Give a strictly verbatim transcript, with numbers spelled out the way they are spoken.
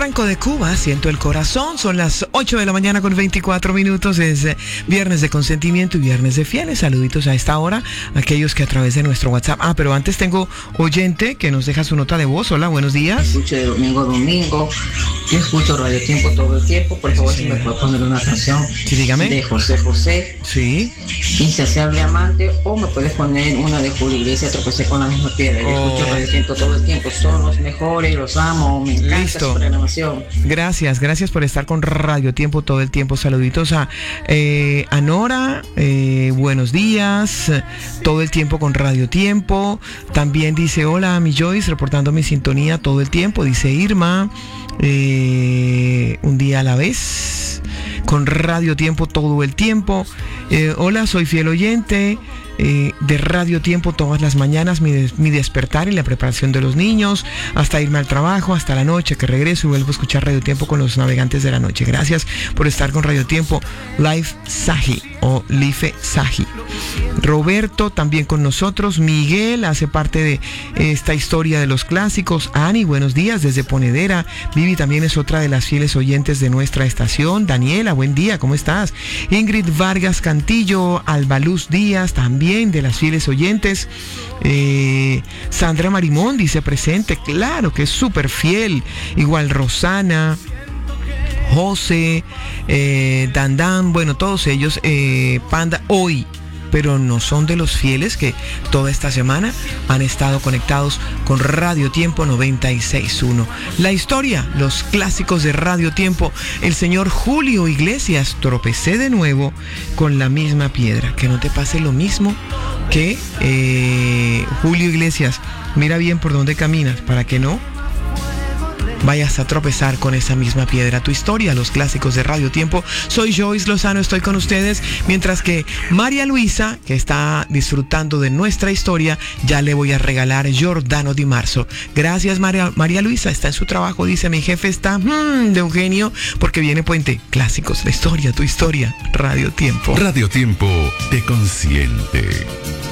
Franco de Cuba, siento el corazón. Son las ocho de la mañana con veinticuatro minutos. Es eh, viernes de consentimiento y viernes de fieles. Saluditos a esta hora a aquellos que a través de nuestro WhatsApp. Ah, pero antes tengo oyente que nos deja su nota de voz. Hola, buenos días. Escucho de domingo a domingo. Yo escucho Radio Tiempo todo el tiempo. Por favor, sí, si me puede poner una canción. Sí, dígame. De José José. Sí. Insaciable amante. O me puedes poner una de Julio Iglesias, Tropecé con la misma piedra. Yo Oh. escucho Radio Tiempo todo el tiempo. Son los mejores, los amo. Me encanta Listo. su programación. Gracias, gracias por estar con Radio Tiempo todo el tiempo. Saluditos a, eh, a Nora, eh, buenos días, todo el tiempo con Radio Tiempo. También dice, hola, mi Joyce, reportando mi sintonía todo el tiempo. Dice Irma, eh, un día a la vez, con Radio Tiempo todo el tiempo. Eh, hola, soy fiel oyente. Eh, de Radio Tiempo todas las mañanas, mi, des- mi despertar y la preparación de los niños, hasta irme al trabajo, hasta la noche que regreso y vuelvo a escuchar Radio Tiempo con los navegantes de la noche. Gracias por estar con Radio Tiempo. Life Saji o Life Saji. Roberto también con nosotros. Miguel hace parte de esta historia de los clásicos. Ani, buenos días desde Ponedera. Vivi también es otra de las fieles oyentes de nuestra estación. Daniela, buen día, ¿cómo estás? Ingrid Vargas Cantillo, Albaluz Díaz también de las fieles oyentes. eh, Sandra Marimón dice presente, claro que es súper fiel. Igual Rosana, José, eh, Dandan, bueno, todos ellos, eh, Panda, hoy, pero no son de los fieles que toda esta semana han estado conectados con Radio Tiempo noventa y seis punto uno. La historia, los clásicos de Radio Tiempo. El señor Julio Iglesias, tropecé de nuevo con la misma piedra. Que no te pase lo mismo que eh, Julio Iglesias. Mira bien por dónde caminas para que no vayas a tropezar con esa misma piedra. Tu historia, los clásicos de Radio Tiempo. Soy Joyce Lozano, estoy con ustedes, mientras que María Luisa, que está disfrutando de nuestra historia, ya le voy a regalar Giordano Di Marzo. Gracias, María, María Luisa, está en su trabajo, dice, mi jefe está hmm, de Eugenio, porque viene Puente. Clásicos, la historia, tu historia, Radio Tiempo. Radio Tiempo te consiente.